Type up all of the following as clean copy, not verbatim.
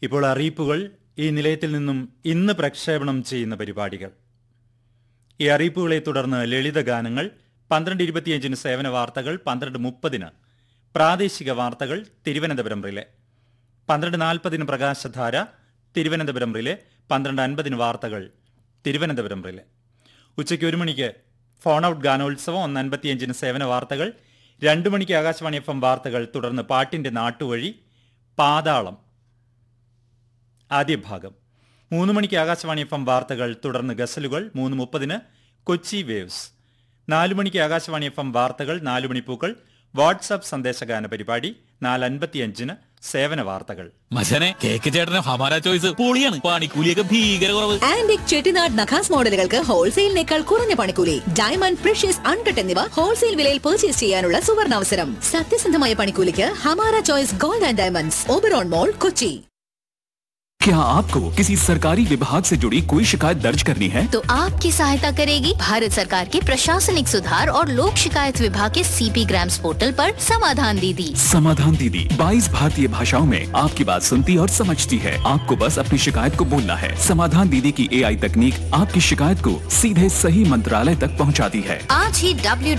ഇപ്പോൾ അറിയിപ്പുകൾ. ഈ നിലയത്തിൽ നിന്നും ഇന്ന് പ്രക്ഷേപണം ചെയ്യുന്ന പരിപാടികൾ. ഈ അറിയിപ്പുകളെ തുടർന്ന് ലളിതഗാനങ്ങൾ, 12:25 സേവന വാർത്തകൾ, 12:30 പ്രാദേശിക വാർത്തകൾ തിരുവനന്തപുരം റിലേ, 12:40 പ്രകാശധാര തിരുവനന്തപുരം റിലേ, 12:50 വാർത്തകൾ തിരുവനന്തപുരം റിലേ. ഉച്ചയ്ക്ക് 1 മണിക്ക് ഫോൺ ഔട്ട് ഗാനോത്സവം, 1:55 സേവന വാർത്തകൾ, 2 മണിക്ക് ആകാശവാണി FM വാർത്തകൾ, തുടർന്ന് പാട്ടിന്റെ നാട്ടുവഴി, പാതാളം ആദ്യ ഭാഗം. 3 മണിക്ക് ആകാശവാണി FM വാർത്തകൾ, തുടർന്ന് ഗസലുകൾ, 3:30 കൊച്ചി വേവ്സ്. 4 മണിക്ക് ആകാശവാണി FM വാർത്തകൾ, 4 മണിപ്പൂക്കൾ, വാട്സ്ആപ്പ് സന്ദേശഗാന പരിപാടി, 4:55 സേവന വാർത്തകൾ. മച്ചനെ കേക്ക് ചേട്ടന് ഹമാര ചോയ്സ് പൊളിയാണ്. പണിക്കൂലിയൊക്കെ ഭീകര കുറവ്. ആന്റിക് ചെട്ടിനാട് നഖാസ് മോഡലുകൾക്ക് ഹോൾസെയിലിനേക്കാൾ കുറഞ്ഞ പണിക്കൂലി. ഡയമണ്ട്, പ്രഷ്യസ്, അൺകട്ട് എന്നിവ ഹോൾസെയിൽ വിലയിൽ പർച്ചേസ് ചെയ്യാനുള്ള സുവർണാവസരം. സത്യസന്ധമായ പണിക്കൂലിക്ക് Hamara choice gold and diamonds, Oberon മോൾ, കൊച്ചി. क्या आपको किसी सरकारी विभाग से जुड़ी कोई शिकायत दर्ज करनी है? तो आपकी सहायता करेगी भारत सरकार के प्रशासनिक सुधार और लोक शिकायत विभाग के CP ग्राम्स पोर्टल पर समाधान दीदी। समाधान दीदी 22 भारतीय भाषाओं में आपकी बात सुनती और समझती है। आपको बस अपनी शिकायत को बोलना है। समाधान दीदी की AI तकनीक आपकी शिकायत को सीधे सही मंत्रालय तक पहुंचाती है। आज ही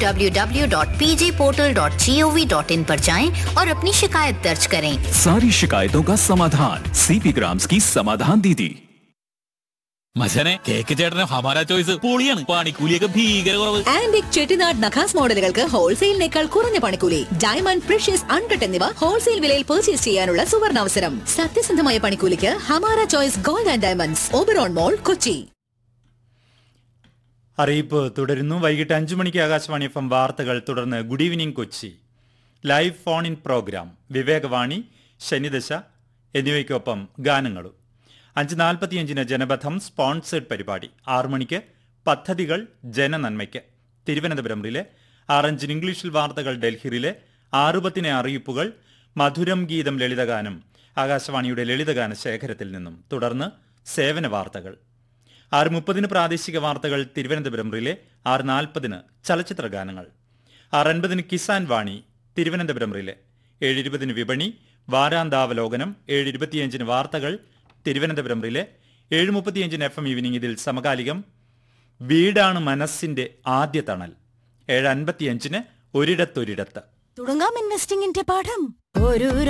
www.pjportal.gov.in पर जाएं और अपनी शिकायत दर्ज करें। सारी शिकायतों का समाधान CP ग्राम्स की समाधान दीदी। മച്ചനെ കേക്ക് ചേട്ടന് ഹമാര ചോയ്സ് പൊളിയാണ്. പണിക്കൂലിയൊക്കെ ഭീകര കുറവ്. ആന്റിക് ചെട്ടിനാട് നഖാസ് മോഡലുകൾക്ക് ഹോൾസെയിലിനേക്കാൾ കുറഞ്ഞ പണിക്കൂലി. ഡയമണ്ട്, പ്രഷ്യസ്, അൺകട്ട് എന്നിവ ഹോൾസെയിൽ വിലയിൽ പർച്ചേസ് ചെയ്യാനുള്ള സുവർണാവസരം. സത്യസന്ധമായ പണിക്കൂലിക്ക് Hamara choice gold and diamonds, Oberon മോൾ, കൊച്ചി. അറിയിപ്പ് തുടരുന്നു. വൈകിട്ട് 5 മണിക്ക് ആകാശവാണി FM വാർത്തകൾ, തുടർന്ന് good evening Kochi live phone in programme, വിവേകവാണി, ശനിദശ എന്നിവയ്ക്കൊപ്പം ഗാനങ്ങളും. 5:45 ജനപഥം സ്പോൺസേഡ് പരിപാടി. 6 മണിക്ക് പദ്ധതികൾ ജനനന്മയ്ക്ക് തിരുവനന്തപുരം റിലേ, 6:05 ഇംഗ്ലീഷിൽ വാർത്തകൾ ഡൽഹി റിലേ, 6:10 അറിയിപ്പുകൾ, മധുരം ഗീതം ലളിതഗാനം ആകാശവാണിയുടെ ലളിതഗാന ശേഖരത്തിൽ നിന്നും, തുടർന്ന് സേവന വാർത്തകൾ. 6:30 പ്രാദേശിക വാർത്തകൾ തിരുവനന്തപുരം റിലേ, 6:40 ചലച്ചിത്ര ഗാനങ്ങൾ, 6:50 കിസാൻ വാണി തിരുവനന്തപുരം റിലേ, 7:20 വിപണി വാരാന്താവലോകനം, 7:25 വാർത്തകൾ തിരുവനന്തപുരം റിലേ, 7:35 FM ഈവനിംഗ്. ഇതിൽ സമകാലികം വീടാണ് മനസ്സിന്റെ ആദ്യ തണൽ, 7:55 ഒരിടത്തൊരിടത്ത്. തുടങ്ങാം ഇൻവെസ്റ്റിംഗിന്റെ പാഠം. ഒരു